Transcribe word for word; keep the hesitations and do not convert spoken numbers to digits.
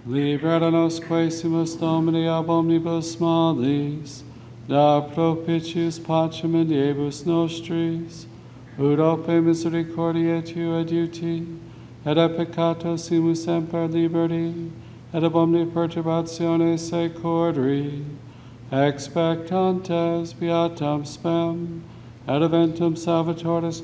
Libera nos quaesimus Domini ab omnibus malis, da propitius pacem in diebus nostris, ut ope misericordiae Tui adiuti, et a peccato simus semper liberti, et ab omni perturbatione securri, expectantes beatam spem, et eventum salvatoris